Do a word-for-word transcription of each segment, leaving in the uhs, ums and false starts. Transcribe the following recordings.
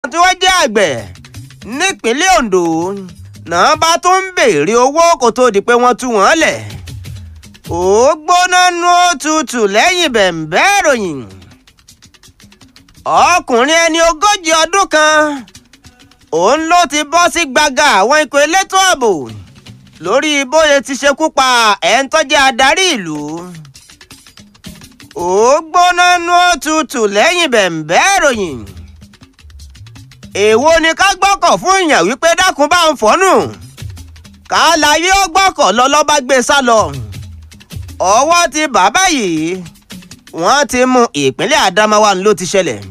tí wọ́n jẹ́ àgbẹ̀ nípínlẹ̀ Ondo náà bá tún ń béèrè owó kó tó di pé wọ́n tú wọ́n lẹ̀. ó gbóná nú òtútù lẹ́yìn bẹ̀m̀bẹ́ ìròyìn. ọkùnrin ẹni ogójì ọdún kan òun ló ti bọ́ sí gbàgà àwọn ikọ̀ elétò ààbò lórí bóyá ti ṣekú pa ẹ̀ ń tọ́jú adarí ìlú. ó gbóná nú òtútù lẹ́yìn bẹ̀m̀bẹ́ ìròyìn. èwo ni ká gbọ́kọ̀ fún èèyàn wípé dákun bá ń fọ́nù ká láyé ó gbọ́kọ̀ lọ lọ́ba gbé sá lọ. ọwọ́ ti bàbá yìí wọ́n ti mú ìpínlẹ̀ Adamawa ló ti ṣẹlẹ̀.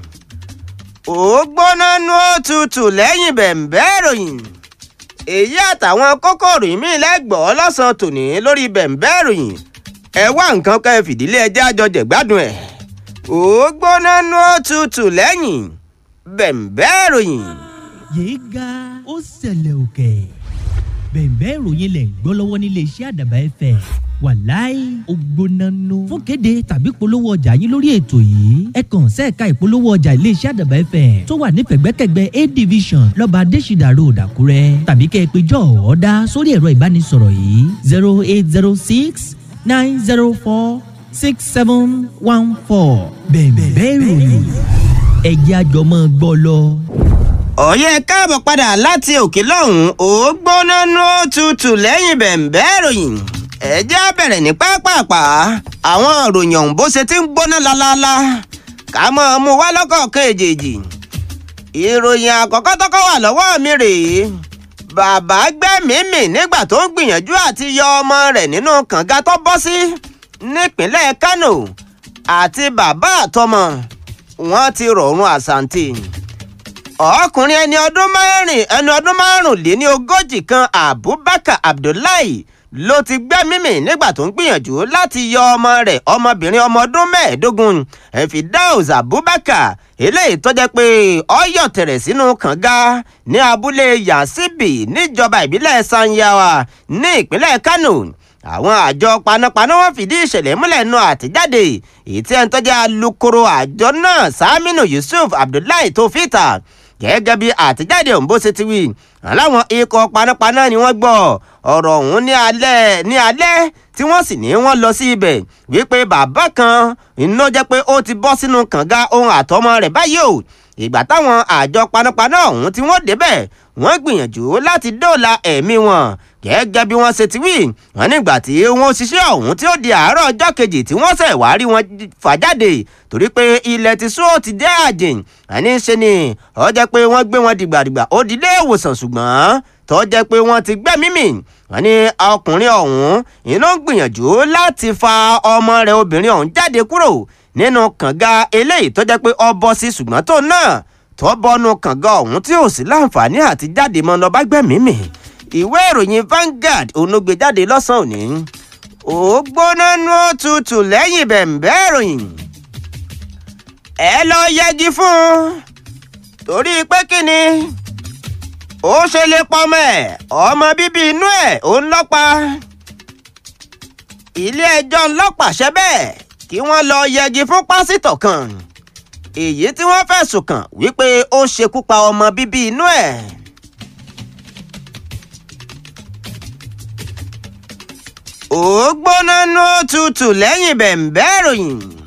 ó gbóná nú òtútù lẹ́yìn bẹ̀m̀bẹ́ ìròyìn. èyí àtàwọn kókòrò ìmí lẹ́gbọ̀ọ́ lọ́sàn-án tòní lórí bẹ̀m̀bẹ́ ìròyìn. ẹ wá nǹkan ká ẹ fìdílé ẹjẹ́ àjọjẹ̀ gbádùn ẹ̀. ó gbóná nú òtútù lẹ́yìn bẹ̀m̀bẹ́ ìròyìn. yéé ga ó ṣẹlẹ̀ òkè bẹ̀m̀bẹ́ ìròyìn lẹ̀ ń gbọ́ lọ́wọ́ nílé iṣẹ́ Àdàbà F M wàláì ó gbóná nù. fún kéde tàbí polówó ọjà yín lórí ètò yìí ẹ kàn sẹ́ẹ̀ka ìpolówó ọjà ilé iṣẹ́ Àdàbà F M tó wà ní pẹ̀gbẹ́kẹ̀gbẹ́ A division lọ́ba Adésìdà road Àkúrẹ́ tàbí kẹ́ ẹ pé jọ ọ̀ọ́dá sórí ẹ̀rọ ìbánisọ̀rọ̀ yìí zero eight zero six nine zero four six seven one four bẹ̀m̀bẹ́ ìròyìn ẹ̀jẹ̀ àjọmọ́ gbọ́ lọ. ọ̀yẹ́ káàbọ̀ padà láti òkè lọ́hùn-ún ó gbóná nú òtútù lẹ́yìn bẹ̀m̀bẹ́ ìròyìn. ẹ jẹ́ á bẹ̀rẹ̀ ní pápápá àwọn ìròyìn ọ̀hún bó ṣe ti ń gbóná lálálá ká mọ̀ mú wá lọ́kọ̀ọ̀kan èjèèjì. ìròyìn àkọ́kọ́ tọ́kọ́ wà lọ́wọ́ mi rèé. bàbá gbẹ́mìí-mì nígbà tó ń gbìyànjú àti yọ ọmọ rẹ̀ nínú kànga tó bọ́ sí nípínlẹ̀ Kánò àti bàbá àtọmọ wọ́n ti rọ̀rùn àsàǹtì. ọkùnrin ẹni ọdún mẹ́rin ẹni ọdún márùnléní ogójì kan Abubakar Abdullahi ló ti gbẹ́mímì nígbà tó ń gbìyànjú láti yọ ọmọ rẹ̀ ọmọbìnrin ọmọ ọdún mẹ́ẹ̀ẹ́dógún Fidaus Abubakar eléyìí tó jẹ́ pé ó yọ̀ tẹ̀rẹ̀ sínú kànga ní abúlé Yasibi níjọba ìbílẹ̀ Sanyawa ní ìpínlẹ̀ Kánò. àwọn àjọ panápaná wọn fìdí ìṣẹ̀lẹ̀ múlẹ̀ nù àtẹ̀jáde èyí tí ẹni tó jẹ́ alukoro àjọ náà Saminu Yusuf Abdullahi tó fìtà gẹ́gẹ́ bí àtẹ̀jáde ọ̀hún bó ṣe ti wí. aláwọn ikọ̀ panápaná ni wọ́n gbọ́ ọ̀rọ̀ ọ̀hún ní alẹ́ ní alẹ́ tí wọ́n sì ní wọ́n lọ sí ibẹ̀ wípé bàbá kan iná jẹ́ pé ó ti bọ́ sínú kànga ohun àtọmọ rẹ̀ báyìí o. ìgbà táwọn àjọ panápaná ọ̀hún tí wọ́n débẹ̀ wọ́n gbìyànjú láti dóòlà ẹ̀mí wọn gẹ́gẹ́ bí wọ́n ṣe ti wí. wọ́n nígbà tí wọ́n ṣiṣẹ́ ọ̀hún tí ó di àárọ̀ ọjọ́ kejì tí wọ́n ṣẹ̀ wá rí wọn fà jáde torí pé ilẹ̀ ti sún ó ti dé àjìn. àní ṣe ni ó jẹ́ pé wọ́n gbé wọn dìgbàdìgbà ó di ilé ìwòsàn ṣùgbọ́n tó jẹ́ pé wọ́n ti gbẹ́mímì. wọ́n ní ọkùnrin ọ̀hún iná ń gbìyànjú láti fa ọmọ rẹ̀ obìnrin ọ̀hún jáde kúrò nínú kànga eléyìí tó jẹ́ pé ó bọ́ sí ṣùgbọ́n tó náà tó bọ́nu kànga ọ̀hún tí ò sí láǹfààní àti jáde mọ́ lọ bá gbẹ́mímì. ìwé ìròyìn Vanguard onógbè jáde lọ́sàn-án òní. ó gbóná nú òtútù lẹ́yìn bẹ̀m̀bẹ́ ìròyìn. ẹ lọ yẹgi fún un torí pé kí ni ó ṣe lè pọmọ ẹ̀ ọmọ bíbí inú ẹ̀ ó ń lọ́pa. ilé ẹjọ́ ńlọ́pàṣẹ bẹ́ẹ̀ kí wọ́n lọ yẹgi fún pásítọ̀ kan èyí tí wọ́n fẹ̀sùn kàn wípé ó ṣekú pa ọmọ bíbí inú ẹ̀. ó gbóná nú òtútù lẹ́yìn bẹ̀m̀bẹ́ ìròyìn.